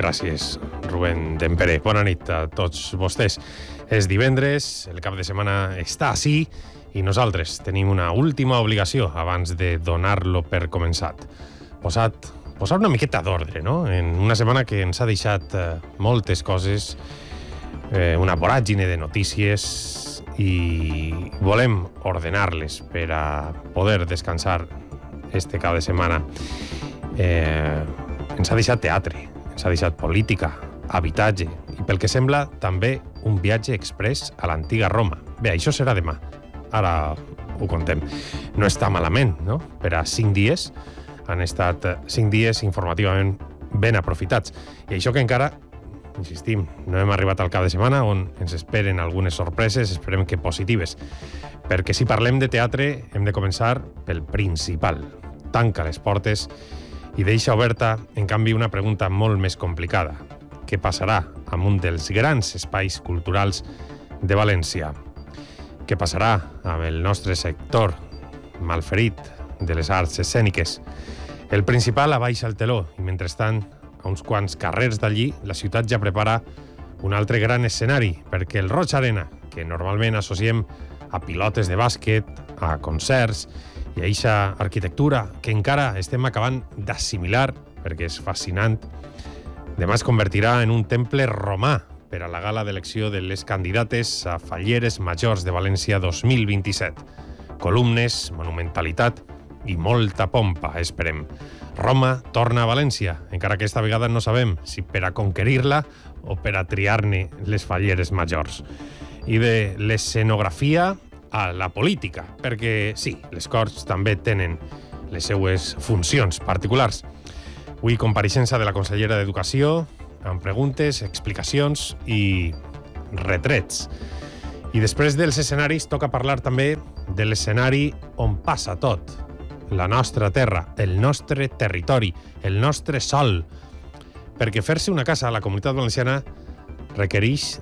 Gràcies, Rubén Dempere. Bona nit a tots vostès. És divendres, el cap de setmana està ací i nosaltres tenim una última obligació abans de donar-lo per començat. Posar una miqueta d'ordre, no? En una setmana que ens ha deixat moltes coses, una voràgine de notícies, i volem ordenar-les per a poder descansar este cap de setmana. Ens ha deixat teatre, ens ha deixat política, habitatge i, pel que sembla, també un viatge express a l'antiga Roma. Bé, això serà demà. Ara ho contem. No està malament, no? Per a 5 dies han estat 5 dies informativament ben aprofitats. I això que encara, insistim, no hem arribat al cap de setmana on ens esperen algunes sorpreses, esperem que positives. Perquè si parlem de teatre hem de començar pel principal. Tanca les portes i deixa oberta, en canvi, una pregunta molt més complicada. Què passarà amb un dels grans espais culturals de València? Què passarà amb el nostre sector malferit de les arts escèniques? El principal abaixa el teló i, mentrestant, a uns quants carrers d'allí, la ciutat ja prepara un altre gran escenari, perquè el Roig Arena, que normalment associem a pilotes de bàsquet, a concerts i a eixa arquitectura que encara estem acabant d'assimilar, perquè és fascinant, demà es convertirà en un temple romà per a la gala d'elecció de les candidates a Falleres Majors de València 2027. Columnes, monumentalitat i molta pompa, esperem. Roma torna a València, encara que esta vegada no sabem si per a conquerir-la o per a triar-ne les Falleres Majors. I de l'escenografia a la política, perquè sí, les Corts també tenen les seues funcions particulars. Avui compareixença de la consellera d'Educació, amb preguntes, explicacions i retrets. I després dels escenaris toca parlar també de l'escenari on passa tot. La nostra terra, el nostre territori, el nostre sol. Perquè fer-se una casa a la Comunitat Valenciana requereix